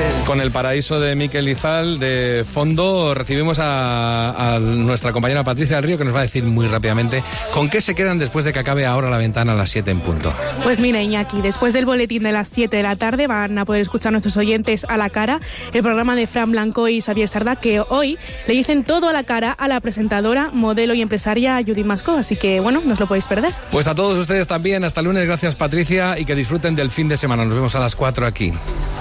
Con El paraíso de Miquel Izal de fondo, recibimos a nuestra compañera Patricia del Río, que nos va a decir muy rápidamente con qué se quedan después de que acabe ahora la ventana a las 7 en punto. Pues mira, Iñaki, después del boletín de las 7 de la tarde van a poder escuchar nuestros oyentes A la Cara, el programa de Fran Blanco y Xavier Sardá, que hoy le dicen todo a la cara a la presentadora, modelo y empresaria Judith Mascó, así que bueno, no os lo podéis perder. Pues a todos ustedes también, hasta el lunes, gracias Patricia, y que disfruten del fin de semana. Nos vemos a las 4 aquí.